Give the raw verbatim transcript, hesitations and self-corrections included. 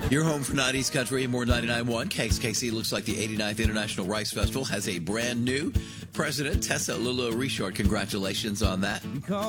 Your home for nineties country and more ninety-nine point one. K X K C looks like the eighty-ninth International Rice Festival has a brand new president, Tessa Lulu Richard. Congratulations on that.